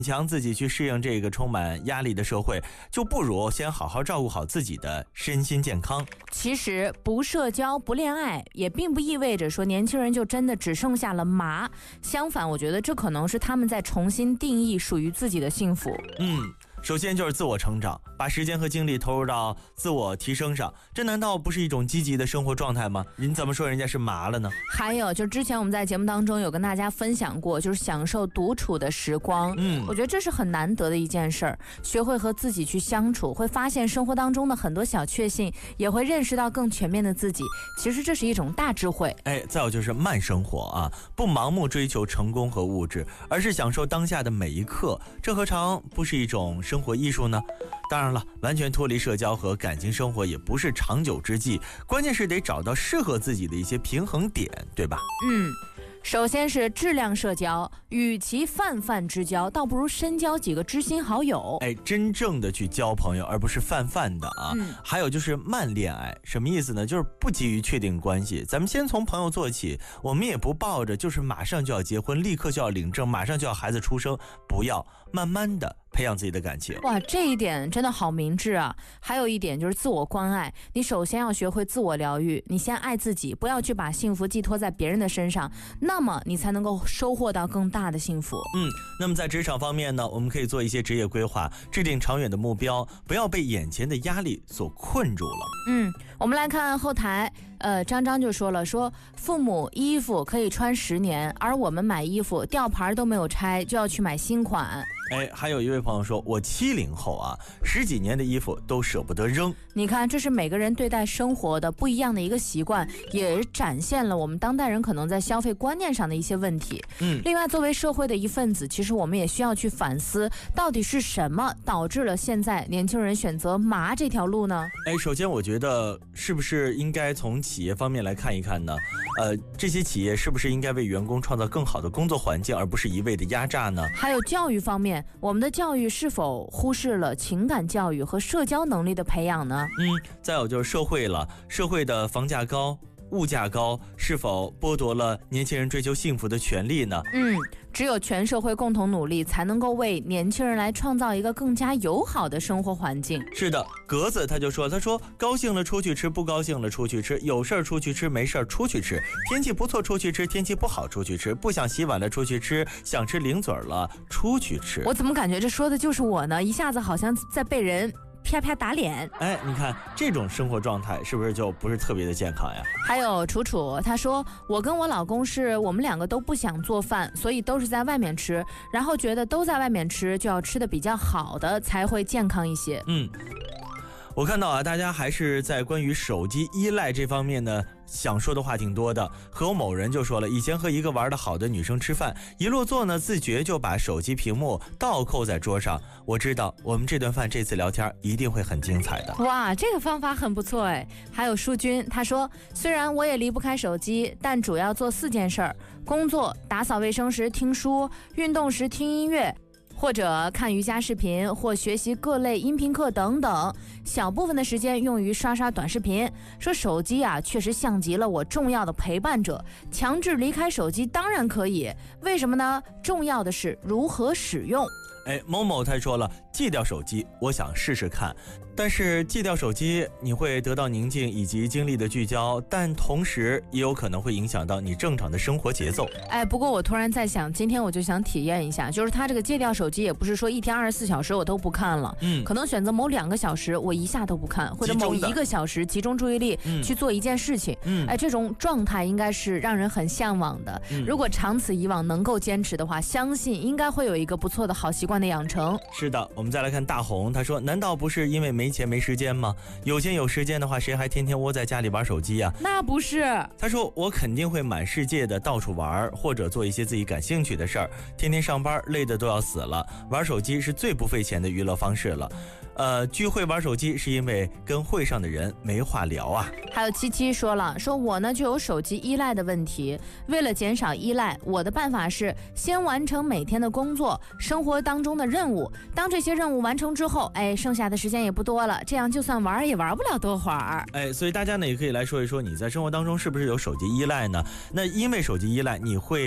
强自己去适应这个充满压力的社会，就不如先好好照顾好自己的身心健康。 其实不社交不恋爱也并不意味着说年轻人就真的只剩下了麻，相反我觉得这可能是他们在重新定义属于自己的幸福。 首先就是自我成长，把时间和精力投入到自我提升上，这难道不是一种积极的生活状态吗？你怎么说人家是麻了呢？ 还有就之前我们在节目当中有跟大家分享过，就是享受独处的时光。我觉得这是很难得的一件事儿，学会和自己去相处，会发现生活当中的很多小确幸，也会认识到更全面的自己。其实这是一种大智慧。 再有就是慢生活啊，不盲目追求成功和物质，而是享受当下的每一刻，这何尝不是一种生活艺术呢？当然了，完全脱离社交和感情生活也不是长久之计，关键是得找到适合自己的一些平衡点，对吧？ 首先是质量社交，与其泛泛之交，倒不如深交几个知心好友。 真正的去交朋友，而不是泛泛的啊。还有就是慢恋爱，什么意思呢？就是不急于确定关系，咱们先从朋友做起，我们也不抱着就是马上就要结婚，立刻就要领证，马上就要孩子出生，不要，慢慢的培养自己的感情。 哇，这一点真的好明智啊！还有一点就是自我关爱，你首先要学会自我疗愈，你先爱自己，不要去把幸福寄托在别人的身上，那么你才能够收获到更大的幸福。 那么在职场方面呢，我们可以做一些职业规划，制定长远的目标，不要被眼前的压力所困住了。 我们来看后台，张张就说了，说父母衣服可以穿10年，而我们买衣服吊牌都没有拆，就要去买新款。 还有一位朋友说，我70后啊，10几年的衣服都舍不得扔。 你看，这是每个人对待生活的不一样的一个习惯，也展现了我们当代人可能在消费观念上的一些问题。另外，作为社会的一份子，其实我们也需要去反思，到底是什么导致了现在年轻人选择麻这条路呢？ 首先我觉得是不是应该从企业方面来看一看呢？这些企业是不是应该为员工创造更好的工作环境，而不是一味的压榨呢？ 还有教育方面，我们的教育是否忽视了情感教育和社交能力的培养呢？ 再有就是社会了，社会的房价高，物价高，是否剥夺了年轻人追求幸福的权利呢？ 只有全社会共同努力，才能够为年轻人来创造一个更加友好的生活环境。 是的，格子他说高兴了出去吃，不高兴了出去吃，有事儿出去吃，没事儿出去吃，天气不错出去吃，天气不好出去吃，不想洗碗了出去吃，想吃零嘴了出去吃。 我怎么感觉这说的就是我呢？一下子好像在被人啪啪打脸。 你看这种生活状态是不是就不是特别的健康呀？ 还有楚楚，他说我跟我老公我们2个都不想做饭，所以都是在外面吃，然后觉得都在外面吃就要吃的比较好的，才会健康一些。 我看到啊，大家还是在关于手机依赖这方面呢，想说的话挺多的。和某人就说了，以前和一个玩得好的女生吃饭，一落座呢，自觉就把手机屏幕倒扣在桌上。我知道我们这顿饭这次聊天一定会很精彩的。 哇，这个方法很不错哎。还有淑君，他说虽然我也离不开手机，但主要做4件事儿：工作、打扫卫生时听书，运动时听音乐，或者看瑜伽视频，或学习各类音频课等等。小部分的时间用于刷刷短视频。说手机啊，确实像极了我重要的陪伴者。强制离开手机当然可以，为什么呢？重要的是如何使用。 某某他说了，戒掉手机，我想试试看。但是戒掉手机，你会得到宁静以及精力的聚焦，但同时也有可能会影响到你正常的生活节奏。 不过我突然在想，今天我就想体验一下，就是他这个戒掉手机，也不是说一天24小时我都不看了，可能选择某2个小时我一下都不看，或者某1个小时集中注意力去做一件事情。这种状态应该是让人很向往的。如果长此以往能够坚持的话，相信应该会有一个不错的好习惯的养成。 是的，我们再来看大红，他说难道不是因为没钱没时间吗？有钱有时间的话，谁还天天窝在家里玩手机呀？ 那不是。 他说我肯定会满世界的到处玩，或者做一些自己感兴趣的事儿。天天上班累得都要死了，玩手机是最不费钱的娱乐方式了。聚会玩手机是因为跟会上的人没话聊啊。 还有77说了，说我呢就有手机依赖的问题，为了减少依赖，我的办法是先完成每天的工作，生活当中的任务，当这些任务完成之后，剩下的时间也不多了，这样就算玩也玩不了多会儿。 所以大家呢也可以来说一说，你在生活当中是不是有手机依赖呢？那因为手机依赖，你会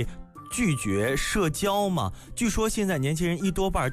拒绝社交吗？据说现在年轻人一多半